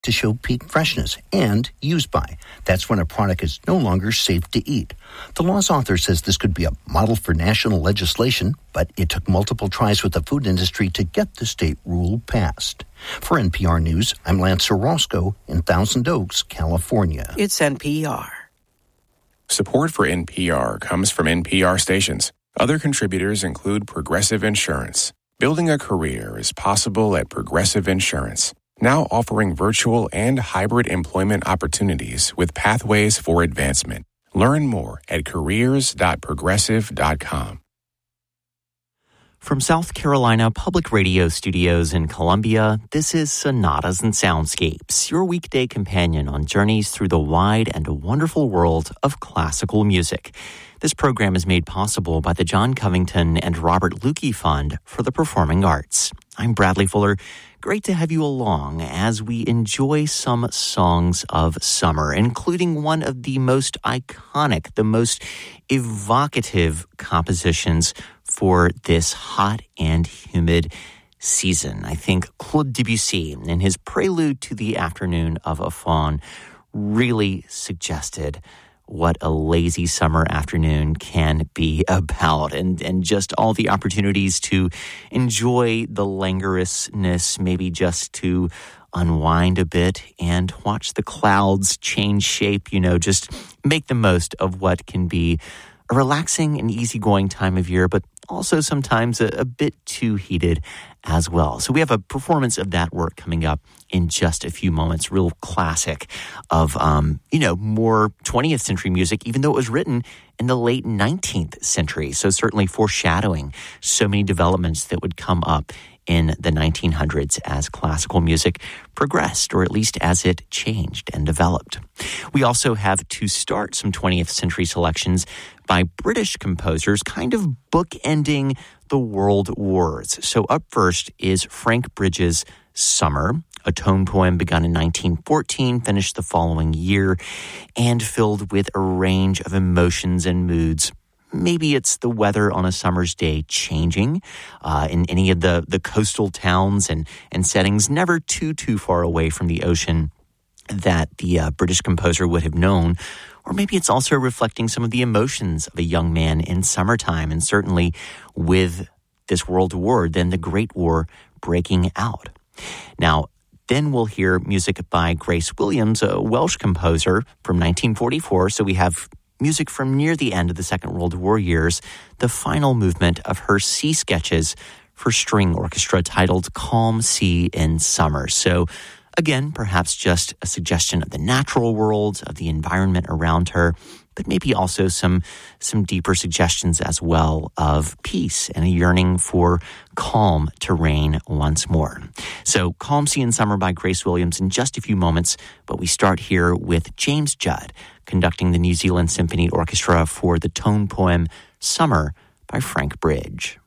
to show peak freshness and use by. That's when a product is no longer safe to eat. The law's author says this could be a model for national legislation, but it took multiple tries with the food industry to get the state rule passed. For NPR News, I'm Lance Orozco in Thousand Oaks, California. It's NPR. Support for NPR comes from NPR stations. Other contributors include Progressive Insurance. Building a career is possible at Progressive Insurance, now offering virtual and hybrid employment opportunities with pathways for advancement. Learn more at careers.progressive.com. From South Carolina Public Radio Studios in Columbia, this is Sonatas and Soundscapes, your weekday companion on journeys through the wide and wonderful world of classical music. This program is made possible by the John Covington and Robert Lukey Fund for the Performing Arts. I'm Bradley Fuller. Great to have you along as we enjoy some songs of summer, including one of the most iconic, the most evocative compositions for this hot and humid season. I think Claude Debussy, in his Prelude to the Afternoon of a Faun, really suggested what a lazy summer afternoon can be about, and just all the opportunities to enjoy the languorousness, maybe just to unwind a bit and watch the clouds change shape, just make the most of what can be a relaxing and easygoing time of year, but also sometimes a bit too heated as well. So we have a performance of that work coming up in just a few moments. Real classic of, more 20th century music, even though it was written in the late 19th century. So certainly foreshadowing so many developments that would come up in the 1900s as classical music progressed, or at least as it changed and developed. We also have, to start, some 20th century selections by British composers, kind of bookending the world wars. So up first is Frank Bridges' Summer, a tone poem begun in 1914, finished the following year, and filled with a range of emotions and moods. Maybe it's the weather on a summer's day changing in any of the coastal towns and settings, never too far away from the ocean that the British composer would have known. Or maybe it's also reflecting some of the emotions of a young man in summertime, and certainly with this world war, then the Great War breaking out. Now, then we'll hear music by Grace Williams, a Welsh composer from 1944. So we have music from near the end of the Second World War years, the final movement of her sea sketches for string orchestra titled Calm Sea in Summer. So again, perhaps just a suggestion of the natural world, of the environment around her, but maybe also some deeper suggestions as well of peace and a yearning for calm to reign once more. So Calm Sea in Summer by Grace Williams in just a few moments, but we start here with James Judd conducting the New Zealand Symphony Orchestra for the tone poem Summer by Frank Bridge.